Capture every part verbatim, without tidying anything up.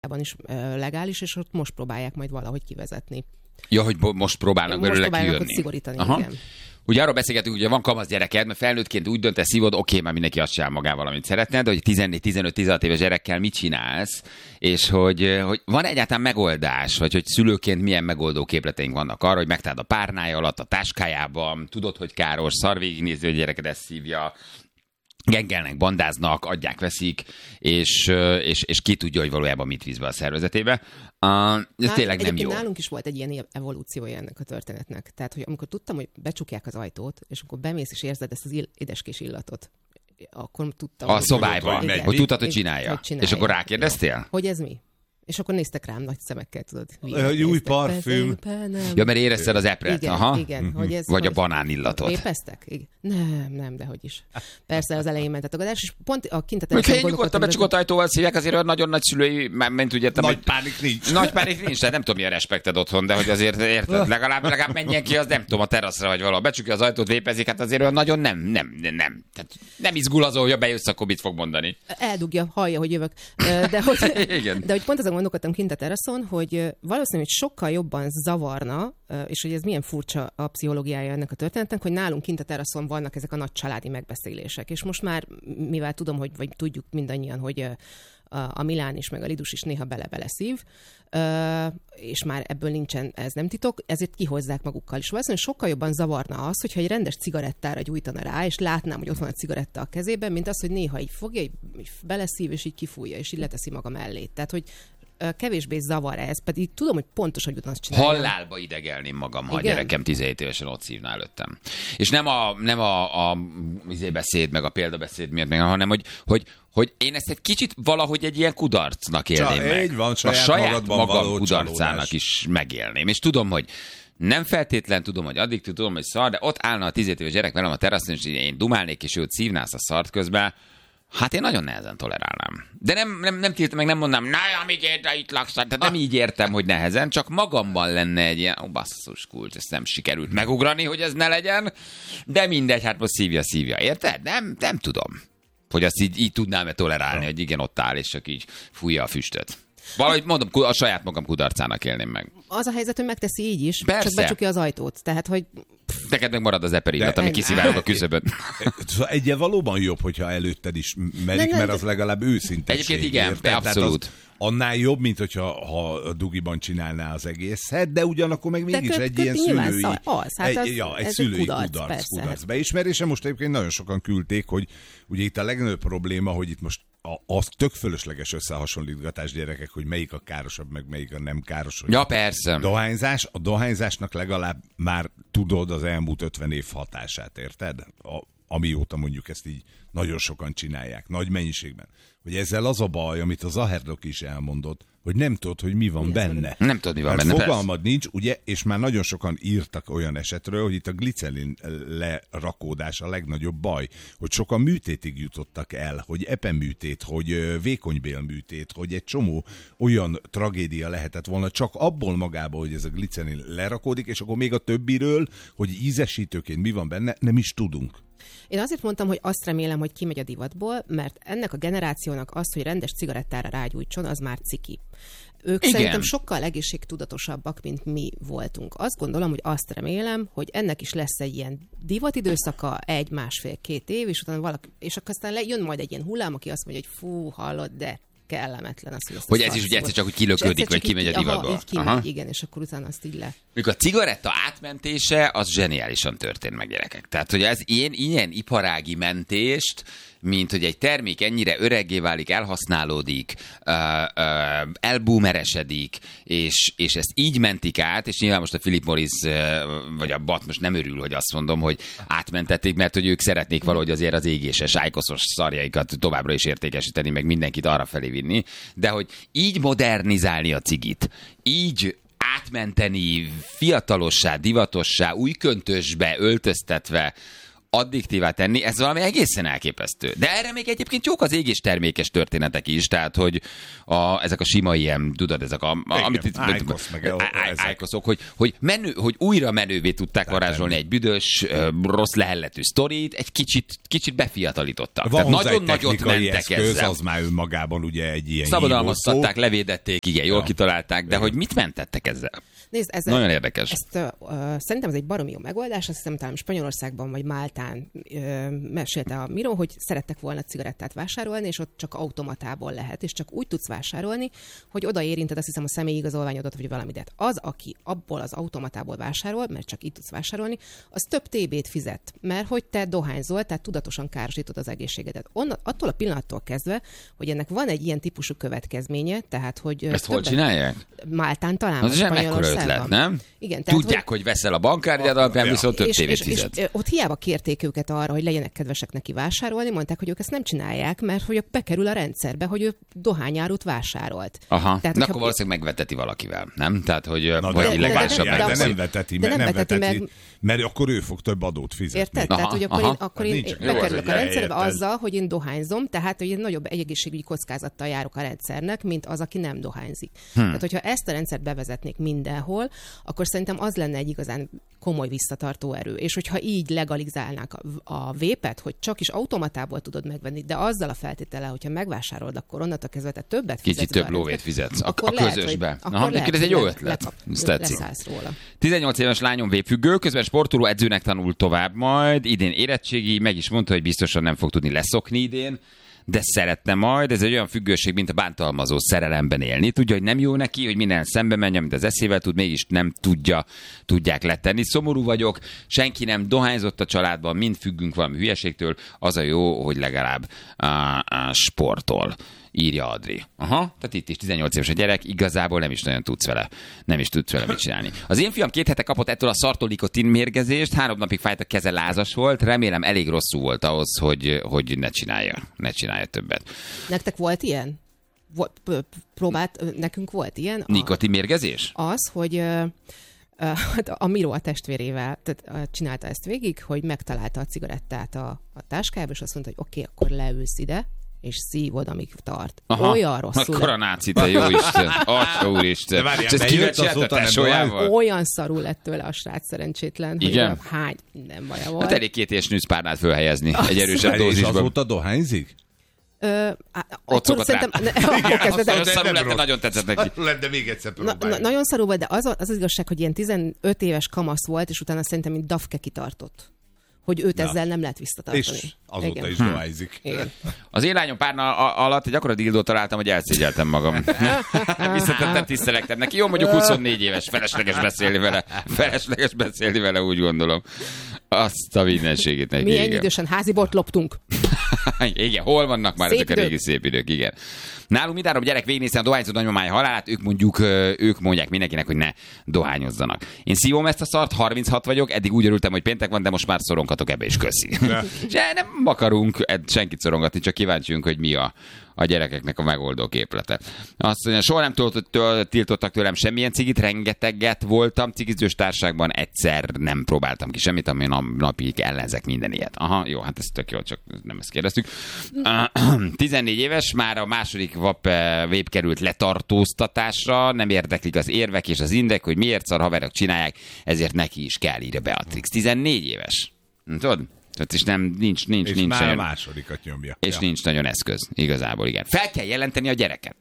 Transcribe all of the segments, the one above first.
is legális, és ott most próbálják majd valahogy kivezetni. Ja, hogy bo- most próbálnak most belőle próbálnak kijönni. szigorítani, Aha. igen. Ugye arról beszélgetünk, hogy van kamasz gyereked, mert felnőttként úgy döntesz, szívod, oké, már mindenki azt csinál magával, amit szeretne, de hogy tizennégy, tizenöt, tizenhat éves gyerekkel mit csinálsz, és hogy, hogy van egyáltalán megoldás, vagy hogy szülőként milyen megoldó képleteink vannak arra, hogy megtaláld a párnája alatt, a táskájában, tudod, hogy káros, szar végignézni, hogy a gyereket ezt szívja, gengelnek, bandáznak, adják, veszik, és, és, és ki tudja, hogy valójában mit víz be a szervezetébe. Uh, ez Nál, tényleg nem jó. Nálunk is volt egy ilyen evolúciója ennek a történetnek. Tehát, hogy amikor tudtam, hogy becsukják az ajtót, és akkor bemész és érzed ezt az ill- édeskés illatot, akkor tudtam. A hogy szobályban, igen, hogy tudtad, hogy csinálja. hogy csinálja. És akkor rákérdeztél? Hogy ez mi? És akkor néztek rám nagy szemekkel, tudod. Egy új parfüm. Ja, mert érezted az epret. Igen, Aha. igen. Hogy ez, Vagy hogy a banán illatot. Képeztek? Igen. Nem, nem, de hogy is. Persze az elején ment a tagadás, és pont a kint a Hogyha egy nyugodtan becsukott ajtóval szívják, azért olyan nagyon nagy szülői, mert ugye... Nagy pánik nincs. Nagy pánik nincs, tehát nem tudom, milyen respekted otthon, de hogy azért érted, legalább, legalább menjen ki, az nem tudom, a teraszra vagy valahol. Becsukja az ajtót, vépezik, hát azért olyan nagyon nem, nem, nem. Tehát nem izgul azon, hogy bejössz, akkor mit fog mondani. Eldugja, hallja, hogy jövök. De hogy, Igen. de hogy pont azon gondolkodtam kint a teraszon, hogy valószínűleg sokkal jobban zavarna, és hogy ez milyen furcsa a pszichológiája ennek a történetnek, hogy nálunk kint a teraszon vannak ezek a nagy családi megbeszélések. És most már, mivel tudom, hogy vagy tudjuk mindannyian, hogy a Milán is, meg a Lidus is néha bele-bele szív, és már ebből nincsen, ez nem titok, ezért kihozzák magukkal. És valószínűleg sokkal jobban zavarna az, hogyha egy rendes cigarettára gyújtana rá, és látnám, hogy ott van a cigaretta a kezében, mint az, hogy néha így fogja, így beleszív, és így kifújja, és így leteszi maga mellé. Tehát, hogy kevésbé zavar ez, pedig tudom, hogy pontosan ugyanazt csinálja. Halálba idegelném magam, ha a gyerekem tizenhét évesen ott szívná előttem. És nem a, nem a, a beszéd, meg a példabeszéd miatt, meg, hanem hogy, hogy, hogy én ezt egy kicsit valahogy egy ilyen kudarcnak élném Csa, meg. Így van, saját, a saját magadban magam való kudarcának csalódás. is megélném. És tudom, hogy nem feltétlen tudom, hogy addig tudom, hogy szar, de ott állna a tizenhét éves gyerek velem a teraszon, és én dumálnék, és őt szívnász a szart közben. Hát én nagyon nehezen tolerálnám. De nem, nem, nem tiltom, meg nem mondnám, na, amíg érte, itt laksz. Tehát nem így értem, hogy nehezen, csak magamban lenne egy ilyen, ó, basszus kulcs, ezt nem sikerült megugrani, hogy ez ne legyen, de mindegy, hát most szívja, szívja, érted? Nem, nem tudom, hogy azt így, így tudnám-e tolerálni, hogy igen, ott áll, és csak így fújja a füstöt. Valahogy mondom, a saját magam kudarcának élném meg. Az a helyzet, hogy megteszi így is, Persze. csak becsukja az ajtót. Tehát, hogy... Neked meg marad az eper illat, ami kiszivárog a küszöbön. Szóval egyen valóban jobb, hogyha előtted is merik, nem, mert de- az legalább őszintesség. Egyébként igen, érted? abszolút. Tehát az annál jobb, mint hogyha ha a dugiban csinálná az egészet, de ugyanakkor meg mégis köt- egy köt- ilyen nyilván szülői, szar- az, hát egy, az- ja, egy ez egy szülői kudarc, kudarc, persze. kudarc beismerése. Most egyébként nagyon sokan küldték, hogy ugye itt a legnagyobb probléma, hogy itt most a, az tök fölösleges összehasonlítgatás gyerekek, hogy melyik a károsabb, meg melyik a nem káros. Ja, persze. Dohányzás, a dohányzásnak legalább már tudod az elmúlt ötven év hatását, érted? A, amióta mondjuk ezt így nagyon sokan csinálják, nagy mennyiségben. Hogy ezzel az a baj, amit az Zaherdok is elmondott, hogy nem tudod, hogy mi van Mi benne. Nem tudod, mi van Mert benne, fogalmad nincs, ugye, és már nagyon sokan írtak olyan esetről, hogy itt a glicelin lerakódás a legnagyobb baj, hogy sokan műtétig jutottak el, hogy epeműtét, hogy ö, vékonybélműtét, hogy egy csomó olyan tragédia lehetett volna csak abból magából, hogy ez a glicelin lerakódik, és akkor még a többiről, hogy ízesítőként mi van benne, nem is tudunk. Én azért mondtam, hogy azt remélem, hogy kimegy a divatból, mert ennek a generációnak az, hogy rendes cigarettára rágyújtson, az már ciki. Ők Igen. szerintem sokkal egészségtudatosabbak, mint mi voltunk. Azt gondolom, hogy azt remélem, hogy ennek is lesz egy ilyen divatidőszaka, egy, másfél, két év, és utána valaki, és akkor aztán le, jön majd egy ilyen hullám, aki azt mondja, hogy fú, hallod, de kellemetlen. Azt, hogy, ezt Hogy a ez is szart ugye egyszer szóval- csak úgy kilöködik, És egyszer vagy csak kimegy a így- divatból. Aha, így kimegy, Aha. igen, és akkor utána azt így le. Mikor a cigaretta átmentése, az zseniálisan történt meg, gyerekek. Tehát, hogy ez ilyen, ilyen iparági mentést, mint hogy egy termék ennyire öreggé válik, elhasználódik, ö, ö, elboomeresedik, és, és ezt így mentik át, és nyilván most a Philip Morris, ö, vagy a Bat most nem örül, hogy azt mondom, hogy átmentették, mert hogy ők szeretnék valahogy azért az égéses, ájkoszos szarjaikat továbbra is értékesíteni, meg mindenkit arra felé vinni, de hogy így modernizálni a cigit, így átmenteni fiatalossá, divatossá, új köntösbe öltöztetve addiktívá tenni, ez valami egészen elképesztő. De erre még egyébként jók az égés termékes történetek is, tehát, hogy a, ezek a sima ilyen, tudod, ezek a, a igen, amit itt... Ájkosz, meg Ájkoszok, hogy, hogy, menő, hogy újra menővé tudták tehát varázsolni egy büdös, rossz lehelletű sztorit, egy kicsit, kicsit befiatalítottak. Van tehát nagyon nagyot mentek eszköz, ezzel. az már önmagában ugye egy ilyen szabadalmaztatták, levédették, igen, jól ja. kitalálták, de igen. hogy mit mentettek ezzel? Nézd, ez nagyon érdekes. Ezt, uh, szerintem ez egy baromi jó megoldás, azt hiszem talán Spanyolországban vagy Máltán uh, mesélte a Miró, hogy szerettek volna cigarettát vásárolni, és ott csak automatából lehet, és csak úgy tudsz vásárolni, hogy oda érinted, azt hiszem, a személyi igazolványodat, vagy valami. De az, aki abból az automatából vásárol, mert csak így tudsz vásárolni, az több té bét fizet, mert hogy te dohányzol, tehát tudatosan károsítod az egészségedet. Onnan, attól a pillanattól kezdve, hogy ennek van egy ilyen típusú következménye, tehát hogy... Ezt hol csinálják? Máltán talán. Az sem mekkora ötlet, nem? Igen, tehát, tudják, hogy, hogy veszel a bankkártyád alapján, ja. viszont több és, tévét és, fizet. És, és ott hiába kérték őket arra, hogy legyenek kedvesek neki vásárolni, mondták, hogy ők ezt nem csinálják, mert hogy bekerül a rendszerbe, hogy ő dohányárut vásárolt. Akkor tehát, hogyha... valószínűleg megveteti valakivel, nem? Tehát, hogy Na, vagy de, illegálisabb de, de, de nem veteti, de nem, nem veteti, veteti meg... mert akkor ő fog több adót fizetni. Érted? Aha, tehát, hogy akkor aha. én, akkor én Nincs, bekerülök jó, a rendszerbe érted. azzal, hogy én dohányzom, tehát hogy én nagyobb egészségügyi kockázattal járok a rendszernek, mint az, aki nem dohányzik. Hmm. Tehát, hogyha ezt a rendszert bevezetnék mindenhol, akkor szerintem az lenne egy igazán komoly visszatartó erő. És hogyha így legalizálnák a, a vépet, hogy csak is automatából tudod megvenni, de azzal a feltétele, hogyha megvásárolod, akkor onnantól kezdve te többet fizetsz. Kicsit több lóvét fizetsz a, a lehet, közösbe. Hogy, Aha, lehet, ez egy jó ötlet. Le, leszállsz róla. tizennyolc éves lányom vépfüggő, közben sportoló edzőnek tanul tovább majd, idén érettségi, meg is mondta, hogy biztosan nem fog tudni leszokni idén, de szeretne majd, ez egy olyan függőség, mint a bántalmazó szerelemben élni. Tudja, hogy nem jó neki, hogy minden szembe menjen, mint az eszével tud, mégis nem tudja, tudják letenni. Szomorú vagyok, senki nem dohányzott a családban, mind függünk valami hülyeségtől, az a jó, hogy legalább uh, uh, sportol. Írja Adri. Aha, tehát itt is tizennyolc éves a gyerek, igazából nem is nagyon tudsz vele, nem is tudsz vele mit csinálni. Az én fiam két hete kapott ettől a szartól nikotin mérgezést, három napig fájt a keze, lázas volt, remélem elég rosszul volt ahhoz, hogy, hogy ne csinálja, ne csinálja többet. Nektek volt ilyen? Volt, próbált, nekünk volt ilyen? Nikotin mérgezés? Az, hogy uh, uh, a Miró a testvérével tehát, uh, csinálta ezt végig, hogy megtalálta a cigarettát a, a táskába, és azt mondta, hogy oké, okay, akkor leülsz ide, és szívod, amíg tart. Aha, olyan rosszul. Akkor a náci, te jó Isten. Atya úristen. És ezt kivecselt a tesójával? Olyan szarul lett tőle a srác szerencsétlen. Igen? Hogy hány nem baja volt. Hát elég két éves nőszpárnát fölhelyezni egy erősebb dózisban. És azóta dohányzik? Ö, Ott szokott rá. Nagyon szarul lett, nagyon tetszett neki. De még egyszer próbálj. Na, nagyon szarul volt, de az, az az igazság, hogy ilyen tizenöt éves kamasz volt, és utána szerintem mint dafke kitartott. Hogy őt ezzel nem lehet visszatartani. És azóta igen. is dohányzik. Igen. Az én lányom párna alatt egy akkora dildót találtam, hogy elszégyeltem magam. Visszatettem, tisztelektem neki. Jó, mondjuk huszonnégy éves, felesleges beszélni vele. Felesleges beszélni vele, úgy gondolom. Azt a mindenségét neki. Mi ennyi idősen házi bort loptunk. Igen, hol vannak már szép ezek idők. a régi szép idők, igen. Nálunk mindenáról gyerek végignézte a dohányzó nagymamája halálát, ők mondjuk, ők mondják mindenkinek, hogy ne dohányozzanak. Én szívom ezt a szart, harminchat vagyok, eddig úgy örültem, hogy péntek van, de most már szorongatok ebbe is, köszi. És nem akarunk senkit szorongatni, csak kíváncsiunk, hogy mi a, a gyerekeknek a megoldó képlete. Azt mondja, soha nem tiltottak tőlem semmilyen cigit, rengeteget voltam cigizős társaságban, egyszer nem próbáltam ki semmit, ami napig ellenzek minden ilyet. Aha, jó, hát ez tök jó, csak nem ezt kérdeztük. tizennégy éves, már a második vap vép került letartóztatásra, nem érdeklik az érvek és az indek, hogy miért szar haverok csinálják, ezért neki is kell, írja Beatrix. tizennégy éves. Tudod? Tehát és nem, nincs, nincs, és nincs már nagyon, a másodikat nyomja. És ja. nincs nagyon eszköz, igazából, igen. Fel kell jelenteni a gyereket.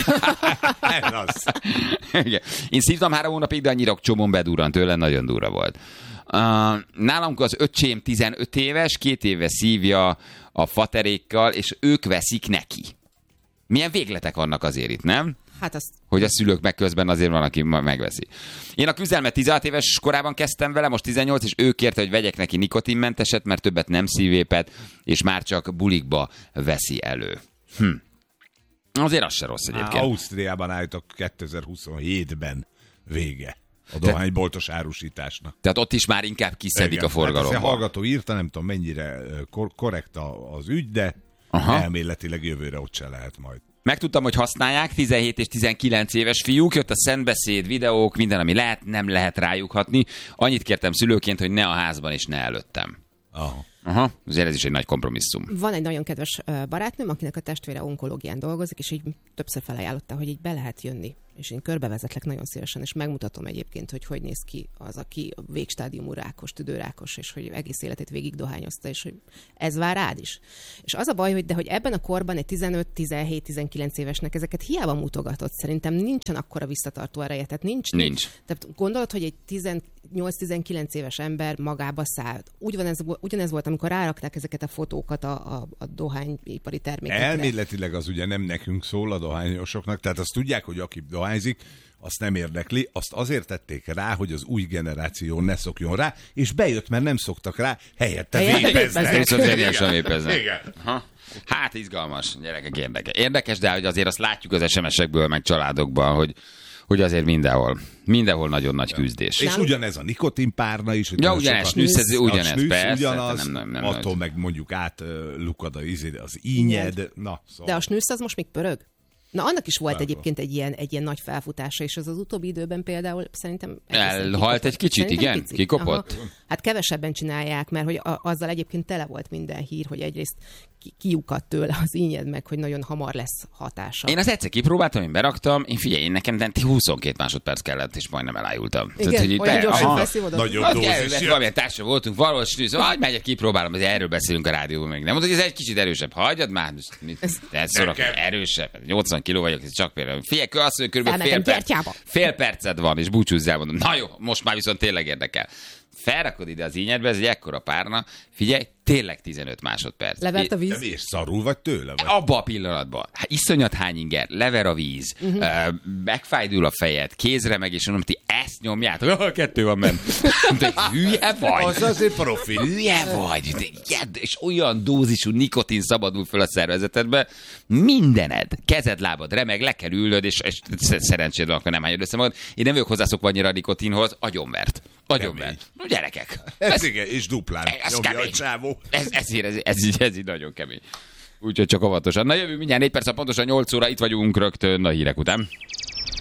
Ez az. Igen. Én szívtam három hónapig, de annyira csomón bedurrant tőle, nagyon durva volt. Uh, nálam az öcsém tizenöt éves, két éve szívja a faterékkal, és ők veszik neki. Milyen végletek vannak azért itt, nem? Hát azt... Hogy a szülők meg közben azért van, aki megveszi. Én a küzdelmet tizenhat éves korában kezdtem vele, most tizennyolc, és ő kérte, hogy vegyek neki nikotinmenteset, mert többet nem szívépet, és már csak bulikba veszi elő. Hm. Azért az se rossz egyébként. Ausztriában állítok kétezer-huszonhétben vége a dohányboltos árusításnak. Tehát ott is már inkább kiszedik igen, a forgalomba. Hát a hallgató írta, nem tudom mennyire kor- korrekt az ügy, de aha. elméletileg jövőre ott se lehet majd. Megtudtam, hogy használják, tizenhét és tizenkilenc éves fiúk, jött a szentbeszéd, videók, minden, ami lehet, nem lehet rájuk hatni. Annyit kértem szülőként, hogy ne a házban és ne előttem. Aha. Aha, azért ez is egy nagy kompromisszum. Van egy nagyon kedves barátnőm, akinek a testvére onkológián dolgozik, és így többször felajánlotta, hogy így be lehet jönni. És én körbevezetlek nagyon szívesen, és megmutatom egyébként, hogy hogy néz ki az, aki végstádiumú rákos, tüdőrákos, és hogy egész életét végig dohányozta, és hogy ez vár rád is. És az a baj, hogy de hogy ebben a korban egy tizenöt, tizenhét, tizenkilenc évesnek ezeket hiába mutogatott, szerintem nincsen akkora visszatartó ereje, tehát nincs. Nincs. Tehát gondolod, hogy egy tizennyolc-tizenkilenc éves ember magába száll. Ugyanez, ugyanez volt, amikor rárakták ezeket a fotókat a, a, a dohányipari termékekre. Elméletileg az ugye nem nekünk szól, a dohányosoknak, tehát azt tudják, hogy aki dohányzik, azt nem érdekli, azt azért tették rá, hogy az új generáció ne szokjon rá, és bejött, mert nem szoktak rá, helyette vépeznek. Viszont zseniálisan vépeznek. Hát izgalmas, gyerekek, érdekes. Érdekes, de hogy azért azt látjuk az es em esekből, meg családokban, hogy hogy azért mindenhol, mindenhol nagyon nagy küzdés. És ugyanez a nikotinpárna is. Ja, ugyanez, snűsz, ez ugyanez, snűsz, persze. Ugyanaz, nem, nem, nem, attól nem. meg mondjuk átlukad az ínyed. Na, szóval. De a snűsz az most még pörög? Na, annak is volt Bárba. egyébként egy ilyen, egy ilyen nagy felfutása, és az az utóbbi időben például szerintem... Elhalt egy kicsit, igen? Pici. Kikopott? Aha. Hát kevesebben csinálják, mert hogy a, azzal egyébként tele volt minden hír, hogy egyrészt ki, kiukadt tőle az ínyed meg, hogy nagyon hamar lesz hatása. Én az egyszer kipróbáltam, én beraktam, én figyelj, én nekem huszonkét másodperc kellett, és majdnem elájultam. Igen, tehát, hogy olyan gyorsan beszívódott. Nagyobb Az dózis. Valamilyen társa voltunk, valahol snűz, hogy megyek, kipróbálom, azért erről beszélünk a rádióban még. Nem mondod, hogy ez egy kicsit erősebb. Hagyjad már, ez szorok, erősebb. nyolcvan kiló vagyok, ez csak például. Figyelj, azt mondja, körülbelül fél, perc, fél perced van, és búcsúzzál, mondom. Na jó, most már viszont tényleg érdekel. Felrakod ide az ínyedbe, ez egy ekkora párna, figyelj, tényleg tizenöt másodperc. Levert a víz. De miért szarul vagy tőle? Vagy? Abba a pillanatban. Hát iszonyat hány inger, lever a víz, uh-huh. uh, megfájdul a fejed, kézre meg, és mondom, ti ezt nyomjátok. Ah, kettő van benne. De hülye vagy. Az azért profi. Hülye vagy. De, jed, és olyan dózisú nikotin szabadul föl a szervezetedbe. Mindened, kezed, lábad remeg, le kell ülnöd, és, és szerencséd van, akkor nem hányod össze magad. Én nem vagyok hozzászokva annyira a nikotinhoz, agyonvert. Agyonvert. Gyerekek. Ez, ez igen, és duplán. Ez kemény. Ez, ez, ez, ez, ez, ez így nagyon kemény. Úgyhogy csak óvatosan. Na jövő mindjárt négy perc, pontosan nyolc óra, itt vagyunk rögtön a hírek után.